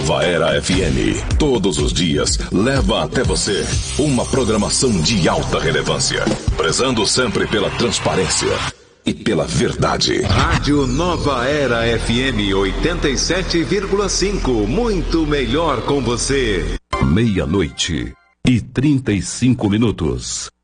Nova Era FM, todos os dias, leva até você uma programação de alta relevância, prezando sempre pela transparência e pela verdade. Rádio Nova Era FM 87,5, muito melhor com você. 00:35.